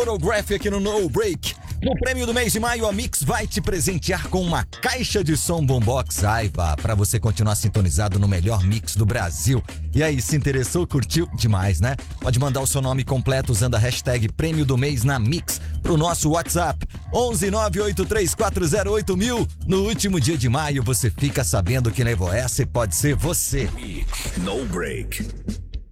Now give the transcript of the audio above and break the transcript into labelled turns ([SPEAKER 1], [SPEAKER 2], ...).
[SPEAKER 1] Photography aqui no No Break. No prêmio do mês de maio, a Mix vai te presentear com uma caixa de som Boombox Aiva para você continuar sintonizado no melhor mix do Brasil. E aí, se interessou, curtiu? Demais, né? Pode mandar o seu nome completo usando a hashtag Prêmio do Mês na Mix pro nosso WhatsApp 11983408000. No último dia de maio, você fica sabendo que levou essa e pode ser você.
[SPEAKER 2] No Break.